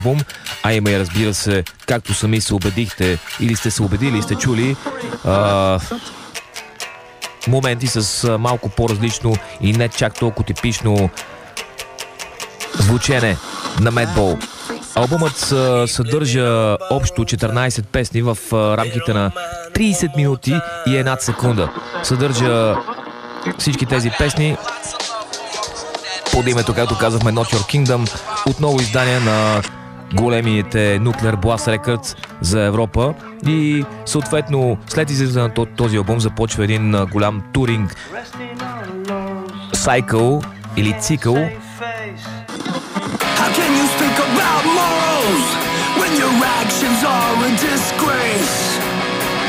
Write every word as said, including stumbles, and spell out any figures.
албум, а има и, разбира се, както сами се убедихте или сте се убедили и сте чули, а, моменти с малко по-различно и не чак толкова типично звучене на Madball. Албумът съдържа общо четиринайсет песни в рамките на трийсет минути и една секунда. Съдържа всички тези песни под името, както казахме, Not Your Kingdom, отново издание на големите Nuclear Blast Records за Европа и съответно след излизане на този албум започва един голям туринг сайкъл или цикъл. How can you speak about morals when your actions are a disgrace?